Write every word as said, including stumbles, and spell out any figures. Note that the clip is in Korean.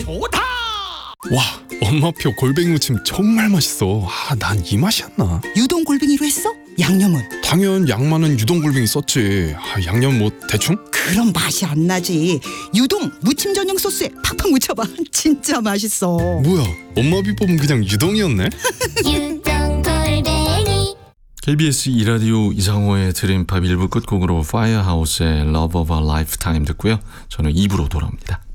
좋다. 와, 엄마표 골뱅이 무침 정말 맛있어. 아, 난 이 맛이었나? 유동 골뱅이로 했어? 양념은? 당연 양 많은 유동 골뱅이 썼지. 아, 양념 뭐 대충? 그럼 맛이 안 나지. 유동 무침 전용 소스에 팍팍 묻혀봐. 진짜 맛있어. 뭐야, 엄마 비법은 그냥 유동이었네? 유동골뱅이. 케이비에스 이 라디오 이상호의 드림팝 일 부 끝곡으로 파이어하우스의 Love of a Lifetime 듣고요. 저는 이 부로 돌아옵니다.